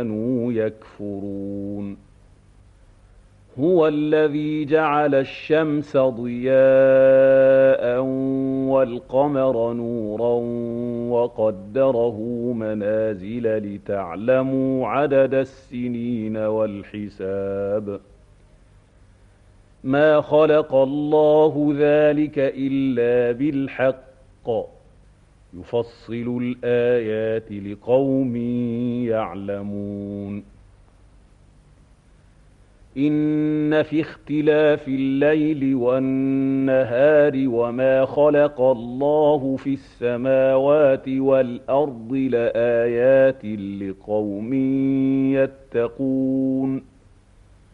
كانوا يكفرون هو الذي جعل الشمس ضياء والقمر نورا وقدره منازل لتعلموا عدد السنين والحساب ما خلق الله ذلك إلا بالحق يفصل الآيات لقوم يعلمون إن في اختلاف الليل والنهار وما خلق الله في السماوات والأرض لآيات لقوم يتقون